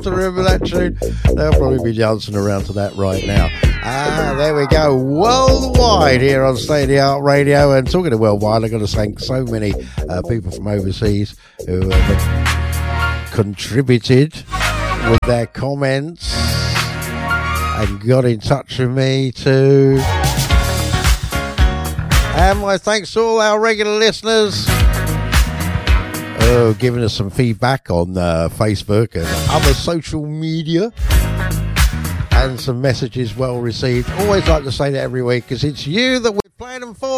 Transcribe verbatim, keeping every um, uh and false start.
to remember that tune. They'll probably be dancing around to that right now. Ah, there we go. Worldwide here on State of the Art Radio. And talking of worldwide, I've got to thank so many uh, people from overseas who have contributed with their comments and got in touch with me too. And my thanks to all our regular listeners. Oh, giving us some feedback on uh, Facebook and other social media. And some messages well received. Always like to say that every week because it's you that we're playing them for.